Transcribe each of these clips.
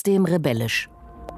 trotzdem rebellisch.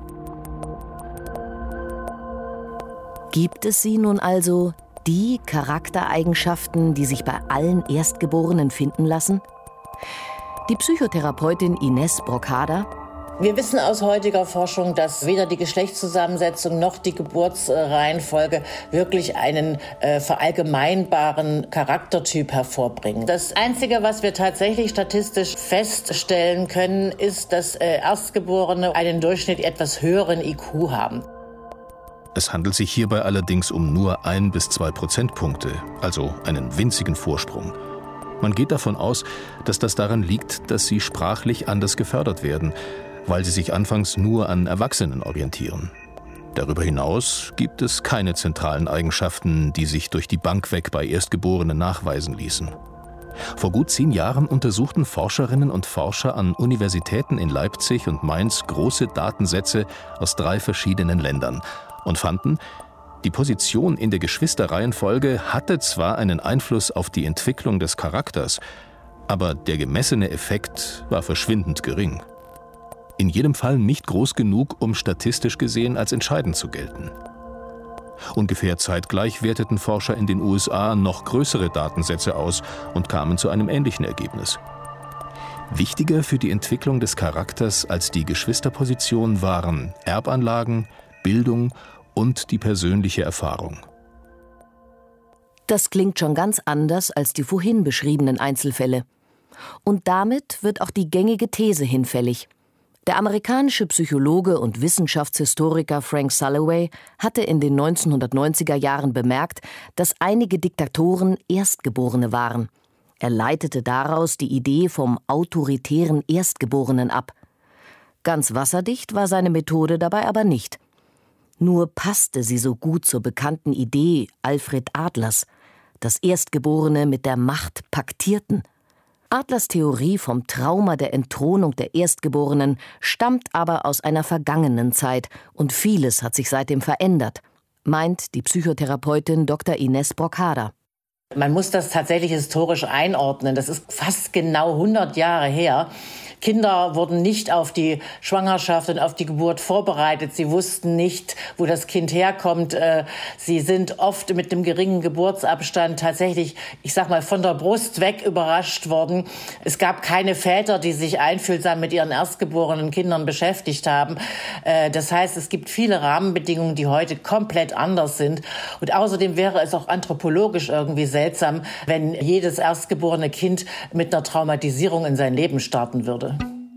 Gibt es sie nun also, die Charaktereigenschaften, die sich bei allen Erstgeborenen finden lassen? Die Psychotherapeutin Ines Brocada: Wir wissen aus heutiger Forschung, dass weder die Geschlechtszusammensetzung noch die Geburtsreihenfolge wirklich einen verallgemeinbaren Charaktertyp hervorbringen. Das Einzige, was wir tatsächlich statistisch feststellen können, ist, dass Erstgeborene einen Durchschnitt etwas höheren IQ haben. Es handelt sich hierbei allerdings um nur 1 bis 2 Prozentpunkte, also einen winzigen Vorsprung. Man geht davon aus, dass das daran liegt, dass sie sprachlich anders gefördert werden, weil sie sich anfangs nur an Erwachsenen orientieren. Darüber hinaus gibt es keine zentralen Eigenschaften, die sich durch die Bank weg bei Erstgeborenen nachweisen ließen. Vor gut 10 Jahren untersuchten Forscherinnen und Forscher an Universitäten in Leipzig und Mainz große Datensätze aus 3 verschiedenen Ländern und fanden, die Position in der Geschwisterreihenfolge hatte zwar einen Einfluss auf die Entwicklung des Charakters, aber der gemessene Effekt war verschwindend gering. In jedem Fall nicht groß genug, um statistisch gesehen als entscheidend zu gelten. Ungefähr zeitgleich werteten Forscher in den USA noch größere Datensätze aus und kamen zu einem ähnlichen Ergebnis. Wichtiger für die Entwicklung des Charakters als die Geschwisterposition waren Erbanlagen, Bildung und die persönliche Erfahrung. Das klingt schon ganz anders als die vorhin beschriebenen Einzelfälle. Und damit wird auch die gängige These hinfällig. Der amerikanische Psychologe und Wissenschaftshistoriker Frank Sulloway hatte in den 1990er Jahren bemerkt, dass einige Diktatoren Erstgeborene waren. Er leitete daraus die Idee vom autoritären Erstgeborenen ab. Ganz wasserdicht war seine Methode dabei aber nicht. Nur passte sie so gut zur bekannten Idee Alfred Adlers, dass Erstgeborene mit der Macht paktierten. Adlers Theorie vom Trauma der Entthronung der Erstgeborenen stammt aber aus einer vergangenen Zeit und vieles hat sich seitdem verändert, meint die Psychotherapeutin Dr. Ines Brocada. Man muss das tatsächlich historisch einordnen. Das ist fast genau 100 Jahre her. Kinder wurden nicht auf die Schwangerschaft und auf die Geburt vorbereitet. Sie wussten nicht, wo das Kind herkommt. Sie sind oft mit einem geringen Geburtsabstand tatsächlich, ich sag mal, von der Brust weg überrascht worden. Es gab keine Väter, die sich einfühlsam mit ihren erstgeborenen Kindern beschäftigt haben. Das heißt, es gibt viele Rahmenbedingungen, die heute komplett anders sind. Und außerdem wäre es auch anthropologisch irgendwie seltsam, wenn jedes erstgeborene Kind mit einer Traumatisierung in sein Leben starten würde.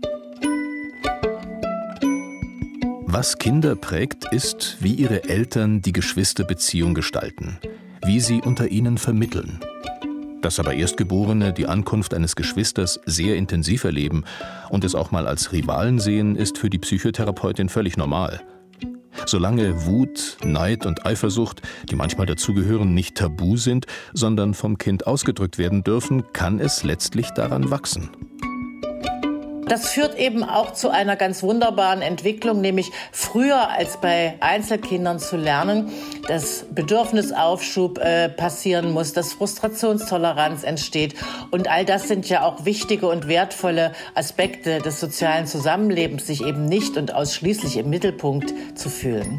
Was Kinder prägt, ist, wie ihre Eltern die Geschwisterbeziehung gestalten, wie sie unter ihnen vermitteln. Dass aber Erstgeborene die Ankunft eines Geschwisters sehr intensiv erleben und es auch mal als Rivalen sehen, ist für die Psychotherapeutin völlig normal. Solange Wut, Neid und Eifersucht, die manchmal dazugehören, nicht tabu sind, sondern vom Kind ausgedrückt werden dürfen, kann es letztlich daran wachsen. Das führt eben auch zu einer ganz wunderbaren Entwicklung, nämlich früher als bei Einzelkindern zu lernen, dass Bedürfnisaufschub passieren muss, dass Frustrationstoleranz entsteht. Und all das sind ja auch wichtige und wertvolle Aspekte des sozialen Zusammenlebens, sich eben nicht und ausschließlich im Mittelpunkt zu fühlen.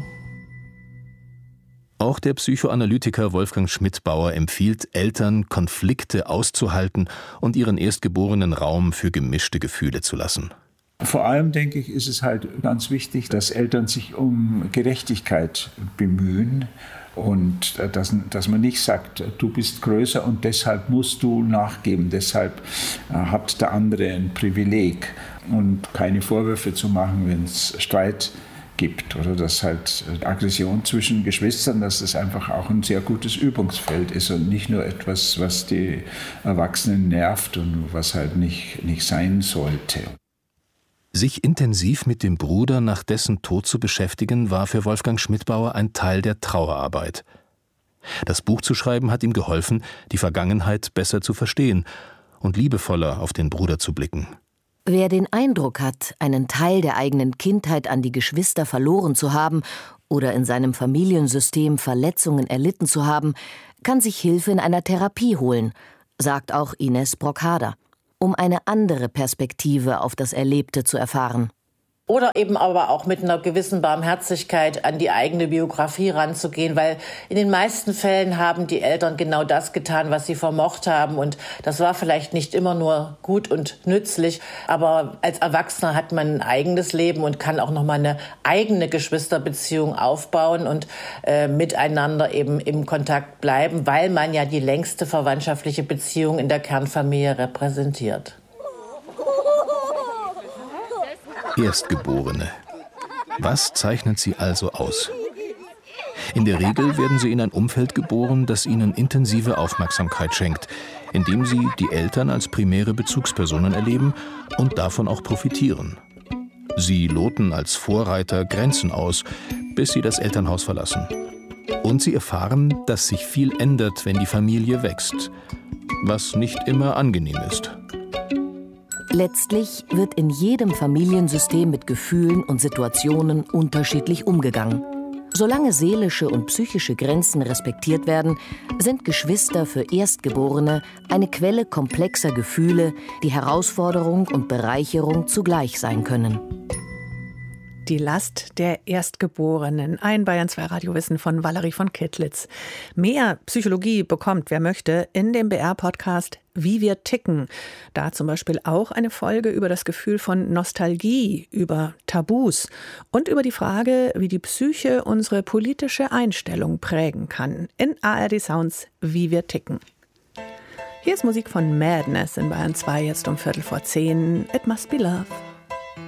Auch der Psychoanalytiker Wolfgang Schmidbauer empfiehlt Eltern, Konflikte auszuhalten und ihren Erstgeborenen Raum für gemischte Gefühle zu lassen. Vor allem, denke ich, ist es halt ganz wichtig, dass Eltern sich um Gerechtigkeit bemühen und dass man nicht sagt, du bist größer und deshalb musst du nachgeben, deshalb hat der andere ein Privileg und keine Vorwürfe zu machen, wenn es Streit gibt oder dass halt Aggression zwischen Geschwistern, dass das einfach auch ein sehr gutes Übungsfeld ist und nicht nur etwas, was die Erwachsenen nervt und was halt nicht sein sollte. Sich intensiv mit dem Bruder nach dessen Tod zu beschäftigen, war für Wolfgang Schmidbauer ein Teil der Trauerarbeit. Das Buch zu schreiben hat ihm geholfen, die Vergangenheit besser zu verstehen und liebevoller auf den Bruder zu blicken. Wer den Eindruck hat, einen Teil der eigenen Kindheit an die Geschwister verloren zu haben oder in seinem Familiensystem Verletzungen erlitten zu haben, kann sich Hilfe in einer Therapie holen, sagt auch Ines Brocada, um eine andere Perspektive auf das Erlebte zu erfahren. Oder eben aber auch mit einer gewissen Barmherzigkeit an die eigene Biografie ranzugehen, weil in den meisten Fällen haben die Eltern genau das getan, was sie vermocht haben. Und das war vielleicht nicht immer nur gut und nützlich, aber als Erwachsener hat man ein eigenes Leben und kann auch nochmal eine eigene Geschwisterbeziehung aufbauen und miteinander eben im Kontakt bleiben, weil man ja die längste verwandtschaftliche Beziehung in der Kernfamilie repräsentiert. Erstgeborene. Was zeichnet sie also aus? In der Regel werden sie in ein Umfeld geboren, das ihnen intensive Aufmerksamkeit schenkt, indem sie die Eltern als primäre Bezugspersonen erleben und davon auch profitieren. Sie loten als Vorreiter Grenzen aus, bis sie das Elternhaus verlassen. Und sie erfahren, dass sich viel ändert, wenn die Familie wächst, was nicht immer angenehm ist. Letztlich wird in jedem Familiensystem mit Gefühlen und Situationen unterschiedlich umgegangen. Solange seelische und psychische Grenzen respektiert werden, sind Geschwister für Erstgeborene eine Quelle komplexer Gefühle, die Herausforderung und Bereicherung zugleich sein können. Die Last der Erstgeborenen. Ein Bayern 2 Radiowissen von Valerie von Kittlitz. Mehr Psychologie bekommt, wer möchte, in dem BR-Podcast Wie wir ticken. Da zum Beispiel auch eine Folge über das Gefühl von Nostalgie, über Tabus und über die Frage, wie die Psyche unsere politische Einstellung prägen kann. In ARD Sounds Wie wir ticken. Hier ist Musik von Madness in Bayern 2, jetzt um 9:15. It Must Be Love.